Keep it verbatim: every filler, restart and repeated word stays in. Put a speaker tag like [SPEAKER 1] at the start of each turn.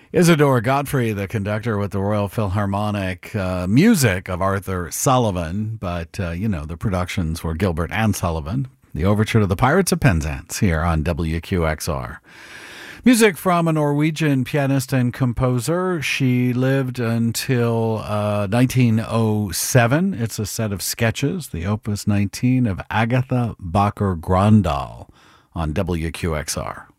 [SPEAKER 1] Isidore Godfrey, the conductor with the Royal Philharmonic, uh, music of Arthur Sullivan, but, uh, you know, the productions were Gilbert and Sullivan. The overture to the Pirates of Penzance here on W Q X R. Music from a Norwegian pianist and composer. She lived until uh, nineteen oh seven. It's a set of sketches, the Opus nineteen of Agatha Bakker Grandal on W Q X R.